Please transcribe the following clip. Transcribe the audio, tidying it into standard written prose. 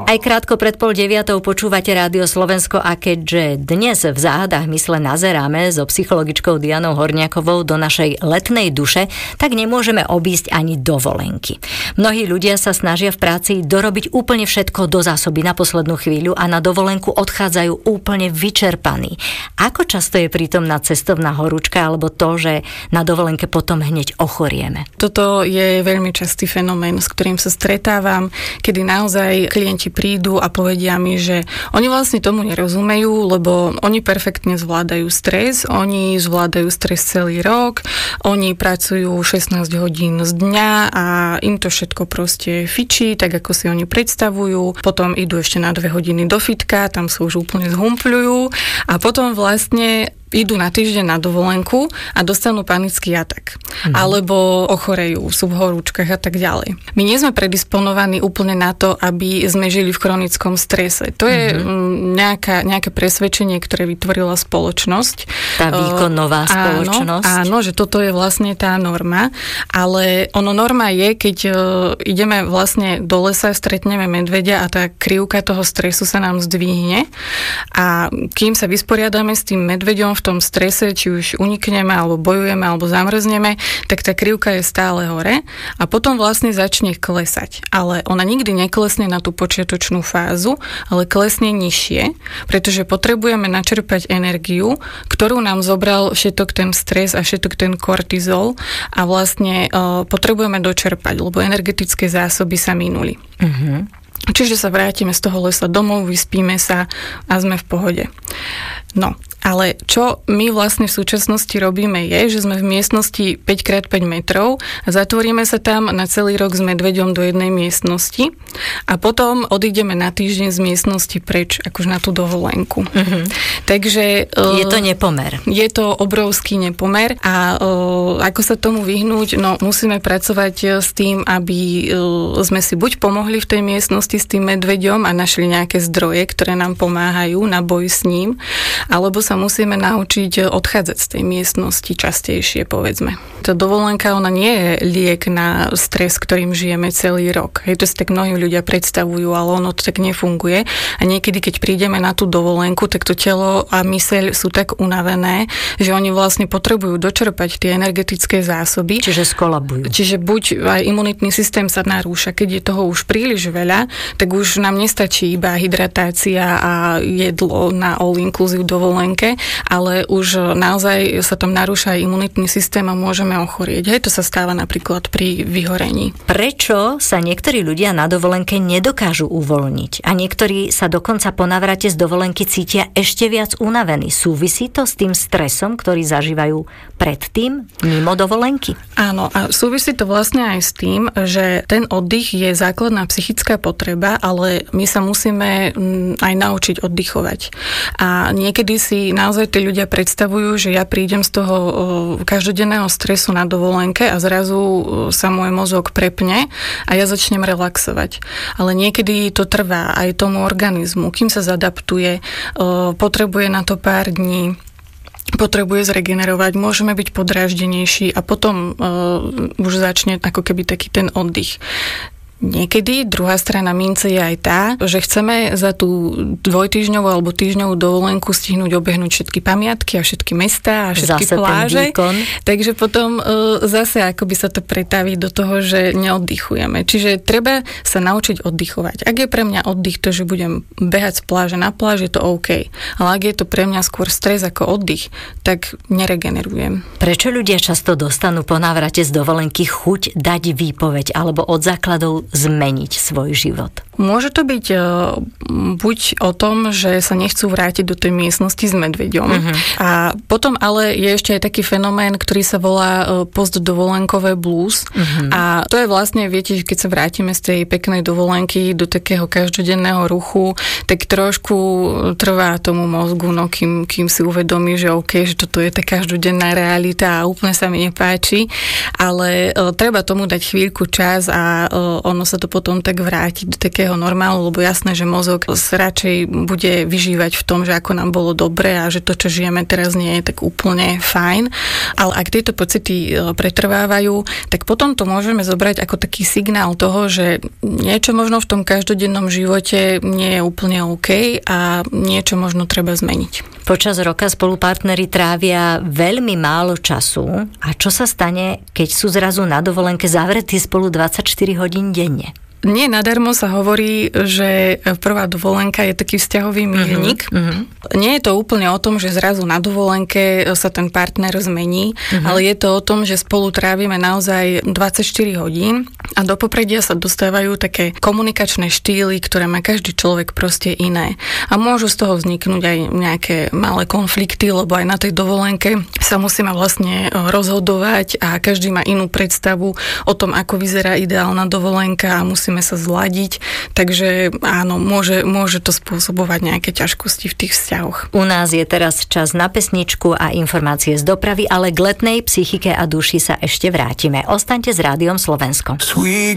Aj krátko pred 8:30 počúvate Rádio Slovensko a keďže dnes v záhadách mysle nazeráme so psychologičkou Dianou Horniakovou do našej letnej duše, tak nemôžeme obísť ani dovolenky. Mnohí ľudia sa snažia v práci dorobiť úplne všetko do zásoby na poslednú chvíľu a na dovolenku odchádzajú úplne vyčerpaní. Ako často je prítomná cestovná horúčka alebo to, že na dovolenke potom hneď ochorieme? Toto je veľmi častý fenomén, s ktorým sa stretávam, kedy naozaj klienti prídu a povedia mi, že oni vlastne tomu nerozumejú, lebo oni perfektne zvládajú stres, oni zvládajú stres celý rok, oni pracujú 16 hodín z dňa a im to všetko proste fičí, tak ako si oni predstavujú. Potom idú ešte na 2 hodiny do fitka, tam sa už úplne zhumpľujú a potom vlastne idú na týždeň na dovolenku a dostanú panický atak. Alebo ochorejú, sú v horúčkach a tak ďalej. My nie sme predisponovaní úplne na to, aby sme žili v chronickom strese. To je nejaké presvedčenie, ktoré vytvorila spoločnosť. Tá výkonnová spoločnosť. Áno, že toto je vlastne tá norma. Ale norma je, keď ideme vlastne do lesa, stretneme medveďa a tá krivka toho stresu sa nám zdvihne. A kým sa vysporiadame s tým medveďom v tom strese, či už unikneme, alebo bojujeme, alebo zamrzneme, tak tá krivka je stále hore a potom vlastne začne klesať. Ale ona nikdy neklesne na tú počiatočnú fázu, ale klesne nižšie, pretože potrebujeme načerpať energiu, ktorú nám zobral všetok ten stres a všetok ten kortizol a vlastne potrebujeme dočerpať, lebo energetické zásoby sa minuli. Čiže sa vrátime z toho lesa domov, vyspíme sa a sme v pohode. No, ale čo my vlastne v súčasnosti robíme je, že sme v miestnosti 5x5 metrov a zatvoríme sa tam na celý rok s medveďom do jednej miestnosti a potom odídeme na týždeň z miestnosti preč, akože na tú dovolenku. Takže je to nepomer. Je to obrovský nepomer a ako sa tomu vyhnúť? No, musíme pracovať s tým, aby sme si buď pomohli v tej miestnosti s tým medveďom a našli nejaké zdroje, ktoré nám pomáhajú na boj s ním, alebo sa musíme naučiť odchádzať z tej miestnosti častejšie, povedzme. Tá dovolenka, ona nie je liek na stres, ktorým žijeme celý rok. Hej, to si tak mnohí ľudia predstavujú, ale ono to tak nefunguje. A niekedy, keď prídeme na tú dovolenku, tak to telo a myseľ sú tak unavené, že oni vlastne potrebujú dočerpať tie energetické zásoby. Čiže skolabujú. Čiže buď aj imunitný systém sa narúša, keď je toho už príliš veľa, tak už nám nestačí iba hydratácia a jedlo na all-inclusive dovolenke, ale už naozaj sa tam narúša aj imunitný systém a môžeme ochorieť. Hej, to sa stáva napríklad pri vyhorení. Prečo sa niektorí ľudia na dovolenke nedokážu uvoľniť a niektorí sa dokonca po návrate z dovolenky cítia ešte viac unavení? Súvisí to s tým stresom, ktorý zažívajú predtým mimo dovolenky? Áno, a súvisí to vlastne aj s tým, že ten oddych je základná psychická potreba, ale my sa musíme aj naučiť oddychovať. A niekedy si naozaj tí ľudia predstavujú, že ja prídem z toho každodenného stresu na dovolenke a zrazu sa môj mozog prepne a ja začnem relaxovať. Ale niekedy to trvá aj tomu organizmu, kým sa zadaptuje, potrebuje na to pár dní, potrebuje zregenerovať, môžeme byť podráždenejší a potom už začne ako keby taký ten oddych. Niekedy druhá strana mince je aj tá, že chceme za tú dvojtýždňovú alebo týždňovú dovolenku stihnúť obehnúť všetky pamiatky a všetky mestá a všetky zase pláže. Takže potom zase akoby sa to pretaví do toho, že neoddychujeme. Čiže treba sa naučiť oddychovať. Ak je pre mňa oddych to, že budem behať z pláže na pláž, je to OK. Ale ak je to pre mňa skôr stres ako oddych, tak neregenerujem. Prečo ľudia často dostanú po návrate z dovolenky chuť dať výpoveď alebo od základov zmeniť svoj život? Môže to byť buď o tom, že sa nechcú vrátiť do tej miestnosti s medveďom. A potom ale je ešte aj taký fenomén, ktorý sa volá postdovolenkové blues. A to je vlastne, viete, keď sa vrátime z tej peknej dovolenky do takého každodenného ruchu, tak trošku trvá tomu mozgu, no kým si uvedomí, že OK, že toto je tá každodenná realita a úplne sa mi nepáči, ale treba tomu dať chvíľku čas a ono sa to potom tak vráti do takého normálu, lebo jasné, že mozog mozog sa radšej bude vyžívať v tom, že ako nám bolo dobre a že to, čo žijeme teraz, nie je tak úplne fajn. Ale ak tieto pocity pretrvávajú, tak potom to môžeme zobrať ako taký signál toho, že niečo možno v tom každodennom živote nie je úplne OK a niečo možno treba zmeniť. Počas roka spolupartneri trávia veľmi málo času. A čo sa stane, keď sú zrazu na dovolenke zavretí spolu 24 hodín denne? Nie nadarmo sa hovorí, že prvá dovolenka je taký vzťahový milník. Nie je to úplne o tom, že zrazu na dovolenke sa ten partner zmení, ale je to o tom, že spolu trávime naozaj 24 hodín a do popredia sa dostávajú také komunikačné štýly, ktoré má každý človek proste iné. A môžu z toho vzniknúť aj nejaké malé konflikty, lebo aj na tej dovolenke sa musíme vlastne rozhodovať a každý má inú predstavu o tom, ako vyzerá ideálna dovolenka a musíme sa zladiť, takže áno, môže to spôsobovať nejaké ťažkosti v tých vzťahoch. U nás je teraz čas na pesničku a informácie z dopravy, ale k letnej psychike a duši sa ešte vrátime. Ostaňte s Rádiom Slovensko. Sweet